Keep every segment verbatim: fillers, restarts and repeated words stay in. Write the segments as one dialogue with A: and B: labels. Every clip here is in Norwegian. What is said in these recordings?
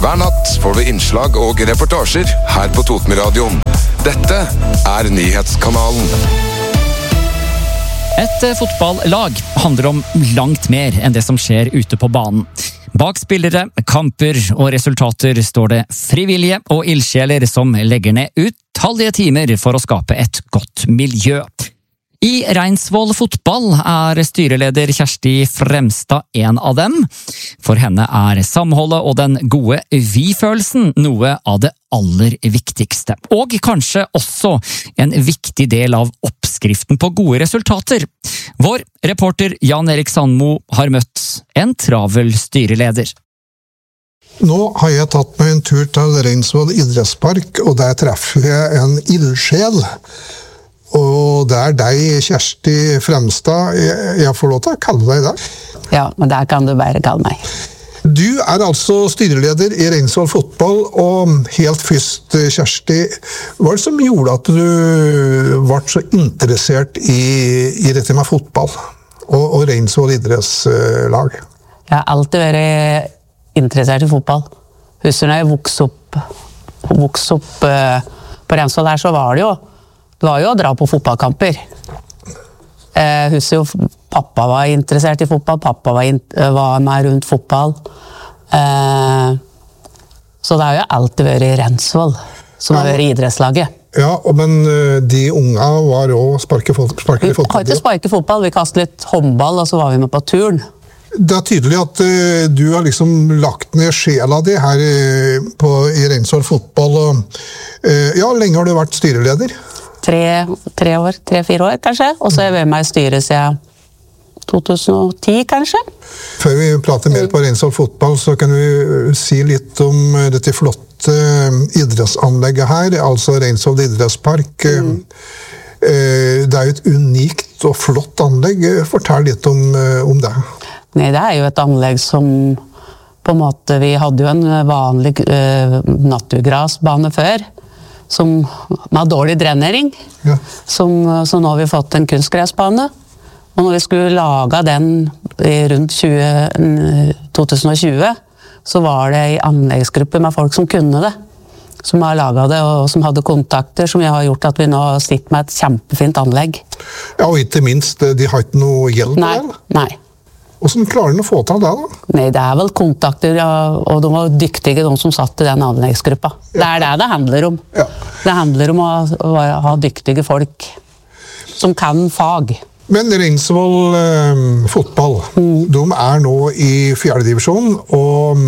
A: Hver natt får du innslag og reportasjer her på Totemi-radioen. Dette er Nyhetskanalen.
B: Et fotballag handler om langt mer enn det som skjer ute på banen. Bak spillere, kamper og resultater står det frivillige og ildsjeler som legger ned utallige timer for å skape et godt miljø. I Reinsvoll fotball er styreleder Kjersti Fremstad en av dem. For henne er samholdet og den gode vi-følelsen noe av det aller viktigste. Og kanskje også en viktig del av oppskriften på gode resultater. Vår reporter Jan Erik Sandmo har møtt en travel styreleder.
C: Nå har jeg tatt meg en tur til Reinsvoll idrettspark, og der treffer jeg en ildsjel. Og det er deg, Kjersti Fremstad. Jeg får lov til å kalle deg det.
D: Ja, men der kan du bare kalle meg.
C: Du er altså styreleder i Reinsvoll fotball, og helt først, Kjersti, hva er det som gjorde at du ble så interessert i, i dette med fotball og, og Reinsvoll idrettslag?
D: Jeg har alltid vært interessert i fotball. Husker når jeg vokste opp, vokste opp på Reinsvoll her, så var det jo Det var jo å dra på fotballkamper. Jeg husker jo pappa var interessert i fotball, pappa var, in- var med rundt fotball. Eh, så det har jo alltid vært i Reinsvoll som har vært i idrettslaget.
C: Ja, men de unga var også sparket fotball.
D: Vi har ikke sparket fotball, vi kastet litt håndball, og så var vi med på turen.
C: Det er tydelig at uh, du har liksom lagt ned sjela di her uh, på, i Reinsvoll fotball. Og, uh, ja, lenge har du vært styreleder?
D: Tre, tre år, tre-fire år kanskje, og så har jeg vært med i styret siden to tusen og ti kanskje. Før
C: vi prater mer på Reinsvoll fotball, så kan vi si litt om dette flotte idrettsanlegget her, altså Reinsvoll idrettspark. Mm. Det er jo et unikt og flott anlegg. Fortell litt om, om det.
D: Nei, det er jo et anlegg som på en måte, vi hadde jo en vanlig uh, naturgrasbane før, som med dårlig drenering, ja. som, så nå har vi fått en kunstgressbane. Og når vi skulle lage den i rundt tjue, to tusen og tjue, så var det en anleggsgruppe med folk som kunne det, som har laget det, og som hadde kontakter, som har gjort at vi nå sitter med et kjempefint anlegg.
C: Ja, og ikke minst, de har ikke noe hjelp
D: nei,
C: med det?
D: Nei.
C: Hvordan klarer de å få til det da?
D: Nei, det er vel kontakter, ja, og de var dyktige, de som satt i den anleggsgruppa. Ja. Det er det det handler om. Ja. Det handler om å, å ha dyktige folk som kan fag.
C: Men Reinsvoll eh, fotball, mm. de er nå i fjerde divisjon, og,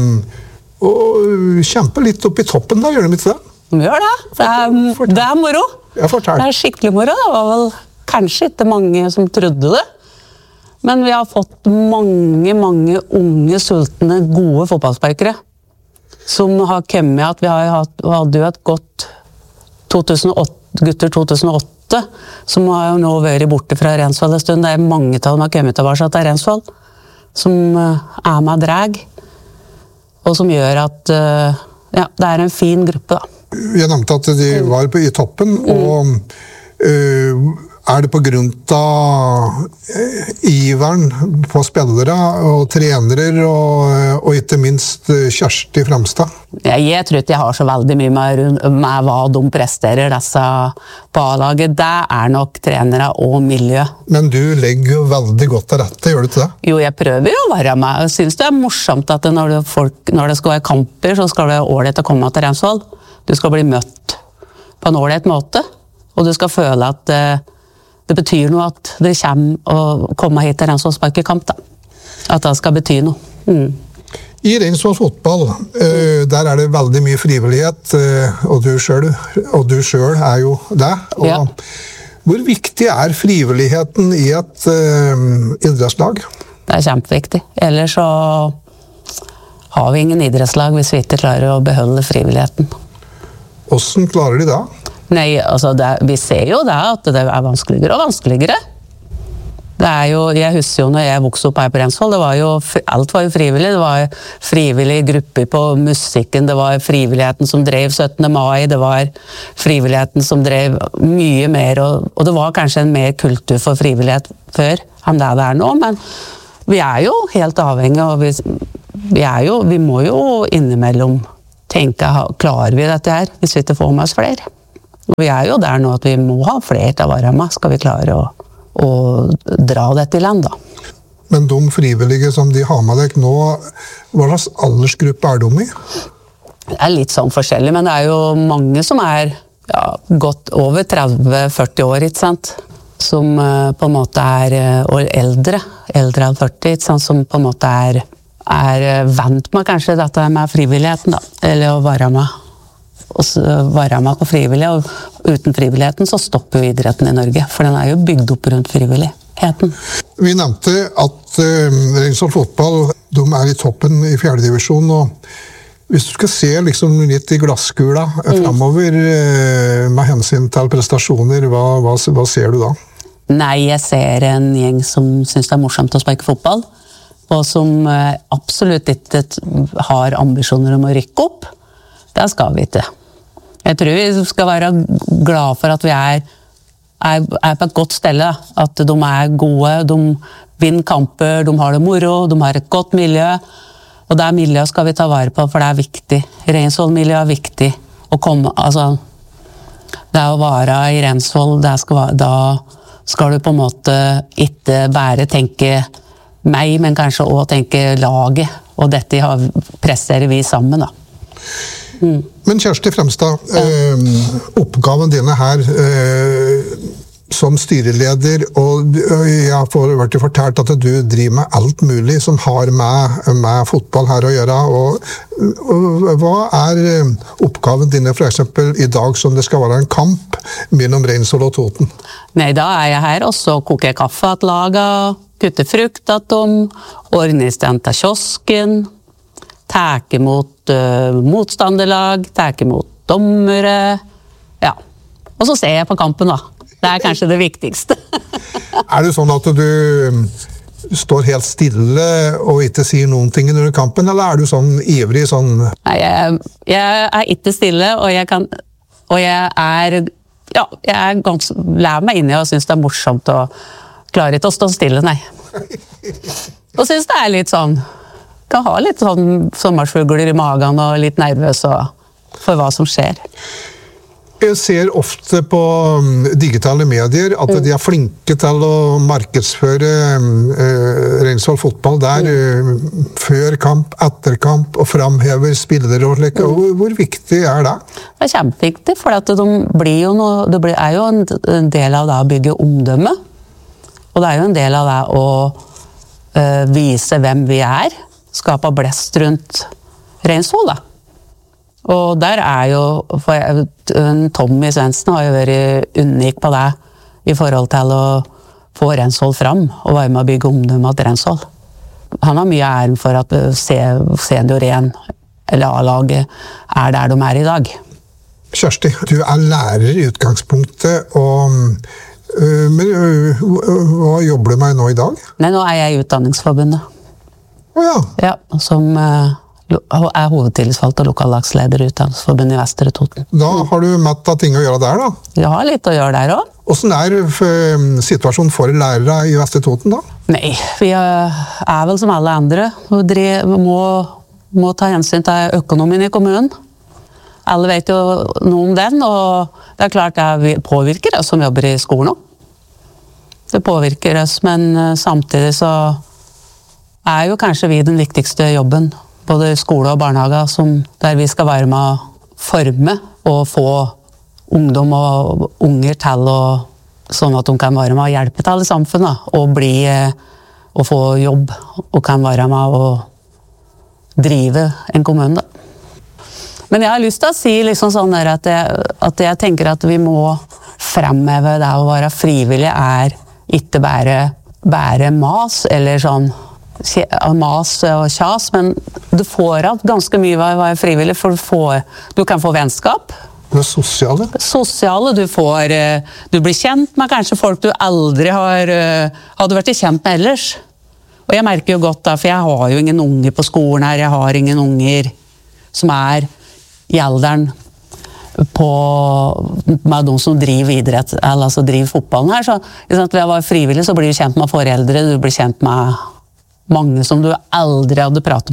C: og kjemper litt opp i toppen da, gjør de ikke det?
D: De gjør det. Det er, det er moro.
C: Ja, fortell.
D: Det er skikkelig moro. Det var vel kanskje ikke mange som trodde det. Men vi har fått mange, mange unge, sultne, gode fotballsparkere som har kommet at vi har hatt, hadde jo et godt to tusen og åtte, gutter to tusen og åtte, som har jo nå vært borte fra Reinsvoll en stund. Det er mange av dem som har kommet tilbake til Reinsvoll, som er med drag, og som gjør at ja, det er en fin gruppe da.
C: Jeg nevnte at de var på, i toppen, og øh, er det på grunn av iveren på spillere og trenere, og, og ikke minst Kjersti Fremstad?
D: Ja, jeg tror ikke jeg har så veldig mye med, med hva de presterer disse på A-laget. Det er nok trenere og miljø.
C: Men du legger jo veldig godt til rette, gjør du ikke det?
D: Jo, jeg prøver jo å være med. Jeg synes det er morsomt at når det, folk, når det skal være kamper, så skal det være ålreit å komme til Reinsvoll. Du skal bli møtt på en ålreit måte, og du skal føle at det betyr noe at det kommer å komme hit til Reinsvoll sparkekamp da. At det skal bety noe. Mm.
C: I Reinsvoll fotball, uh, der er det veldig mye frivillighet, uh, og du selv, og du selv er jo det. Og ja. Hvor viktig er frivilligheten i et uh, idrettslag?
D: Det er kjempeviktig. Ellers så har vi ingen idrettslag hvis vi ikke klarer å beholde frivilligheten.
C: Hvordan klarer de det?
D: Nei, altså det, vi ser jo det at det er vanskeligere og vanskeligere. Det er jo, jeg husker jo når jeg vokste opp her på Reinsvoll, det var jo, alt var jo frivillig. Det var frivillige grupper på musikken, det var frivilligheten som drev syttende mai, det var frivilligheten som drev mye mer, og, og det var kanskje en mer kultur for frivillighet før enn det det er nå, men vi er jo helt avhengige, og vi, vi, er jo, vi må jo innimellom tenke, klarer vi dette her, hvis vi ikke får med oss flere? Vi er jo der nå at vi må ha flere til å være med, skal vi klare å, å dra dette i land, da.
C: Men de frivillige som de har med deg nå, hva slags aldersgruppe er de i?
D: Det er litt sånn forskjellig, men det er jo mange som er ja, godt over tretti til førti år, ikke sant? Som uh, på en måte er uh, eldre, eldre enn førti, ikke sant? Som på en måte er, er vant med kanskje dette med frivilligheten, da. Eller å være med, og være med på frivillig, og uten frivilligheten så stopper jo idretten i Norge, for den er jo bygd opp rundt frivillig.
C: Vi nevnte at uh, Reinsvoll fotball de er i toppen i fjerde divisjon, og hvis du skal se liksom litt i glasskula mm. fremover uh, med hensyn til prestasjoner, hva, hva, hva ser du da?
D: Nei, jeg ser en gjeng som synes det er morsomt å sparke fotball, og som uh, absolutt ikke har ambisjoner om å rykke opp. Det skal vi ikke. Jeg tror vi skal være glad for at vi er Er, er på et godt stelle, at de er gode, de vinner kamper, de har det moro, de har et godt miljø, og det miljøet skal vi ta vare på, for det er viktig. Reinsvoll-miljøet er viktig å komme, altså, det er å være i Reinsvoll, skal, da skal du på en måte ikke bare tenke meg, men kanskje også tenke laget, og dette presserer vi sammen, da. Mm.
C: Men Kjersti Fremstad, ja. eh, oppgaven dine her eh, som styreleder, og jeg har vært fortalt at du driver med alt mulig som har med, med fotball her å gjøre, og, og hva er oppgaven dine for eksempel i dag som det skal være en kamp mellom Reinsvoll og Toten?
D: Nei, da er jeg her, og så koker jeg kaffe at laget, kutter frukt at de, ordner i stand til kiosken, tæke mot uh, motstanderlag, tæke mot dommere, ja. Og så ser jeg på kampen da. Det er kanskje det viktigste.
C: Er det sånn at du står helt stille og ikke sier noen ting under kampen, eller er du sånn ivrig sånn?
D: Nei, jeg, jeg er ikke stille, og jeg kan, og jeg er, ja, jeg er ganske, lærer meg inn i og synes det er morsomt og klarer ikke å stå stille, nei. Og synes det er litt sånn, kan ha litt sånn sommersfugler i magen og litt nervøs for hva som skjer.
C: Jeg ser ofte på digitale medier at mm. de er flinke til å markedsføre uh, Reinsvoll fotball der uh, før kamp, etter kamp og framhever spillere og slik. Mm. Hvor, hvor viktig er det?
D: Det er kjempeviktig, for at de blir jo noe, det blir, er jo en del av det å bygge omdømme, og det er jo en del av det å uh, vise hvem vi er, skapa blest rundt Reinsvoll, da. Og der er jo, for Tommy Svendsen har jo vært unik på det i forhold til å få Reinsvoll fram og være med å bygge omdømme til Reinsvoll. Han har mye æren for at senior én, eller A-laget, er der de er i dag.
C: Kjersti, du er lærer i utgangspunktet, og, øh, men øh, hva jobber du med nå i dag?
D: Nei, nå er jeg i Utdanningsforbundet.
C: Oh, ja.
D: Ja, som uh, er hovedtillitsvalgt og lokallagsleder i Utdanningsforbundet i Vestre Toten.
C: Da har du mett av ting å gjøre der, da?
D: Jeg har litt å gjøre der også.
C: Hvordan er situasjonen for lærere i Vestre Toten, da?
D: Nei, vi er vel som alle andre. Vi må, må ta hensyn til økonomien i kommunen. Alle vet jo noe om den, og det er klart det påvirker oss som jobber i skolen også. Det påvirker oss, men samtidig så er jo kanskje vi den viktigste jobben, både skole og barnehage, som der vi skal være med å forme og få ungdom og unger til å, sånn at de kan være med å hjelpe til i samfunnet, og bli, og få jobb, og kan være med å drive en kommune, da. Men jeg har lyst til å si liksom sånn der at, jeg, at jeg tenker at vi må fremheve det å være frivillig er ikke bare, bare mas, eller sånn mas og kjas, men du får av ganske mye å være frivillig, for du, får, du kan få vennskap.
C: Det er sosiale?
D: Sosiale, du får, du blir kjent med kanskje folk du aldri har, hadde vært kjent med ellers. Og jeg merker jo godt da, for jeg har jo ingen unger på skolen her, jeg har ingen unger som er i alderen på, med de som driver idrett, eller altså driver fotballen her, så ved å være frivillig så blir du kjent med foreldre, du blir kjent med mange som du aldri hadde pratet med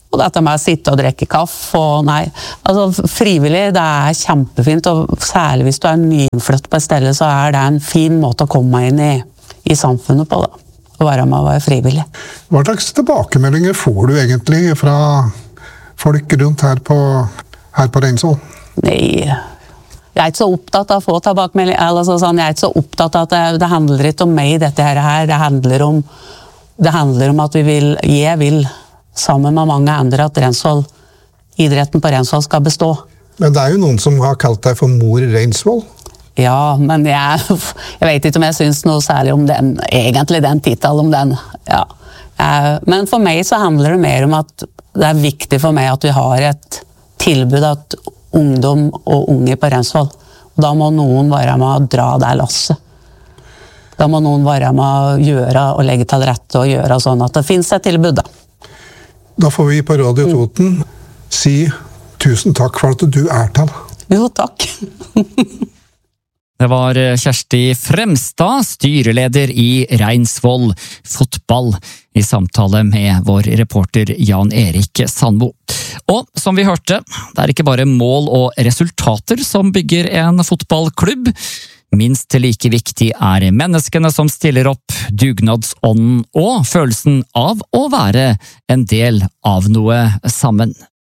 D: Og dette med å sitte og drikke kaffe, og nei, altså frivillig, det er kjempefint, og særlig hvis du er nyinnflytt på et sted, så er det en fin måte å komme inn i, i samfunnet på da, å være med å være frivillig.
C: Hva slags tilbakemeldinger får du egentlig fra folk rundt her på, her på Reinsvoll?
D: Nei, jeg er ikke så opptatt av å få tilbakemelding, eller sånn, jeg er ikke så opptatt av at det, det handler ikke om meg dette her, det handler om, det handler om at vi vil, jeg vil, sammen med mange andre, at Reinsvoll, idretten på Reinsvoll skal bestå.
C: Men det er jo noen som har kalt deg for mor Reinsvoll.
D: Ja, men jeg, jeg vet ikke om jeg synes noe særlig om den, egentlig den titelen om den. Ja. Men for meg så handler det mer om at det er viktig for meg at vi har et tilbud at ungdom og unge på Reinsvoll. Da må noen være med å dra det lasset. Da må noen være med å gjøre og legge til rette og gjøre sånn at det finnes et tilbud da.
C: Da får vi på Radio Toten si tusen takk for at du er til.
D: Jo, takk.
B: Det var Kjersti Fremstad, styreleder i Reinsvoll fotball, i samtale med vår reporter Jan Erik Sandbo. Og som vi hørte, det er ikke bare mål og resultater som bygger en fotballklubb. Minst like viktig er menneskene som stiller opp, dugnadsånden og følelsen av å være en del av noe sammen.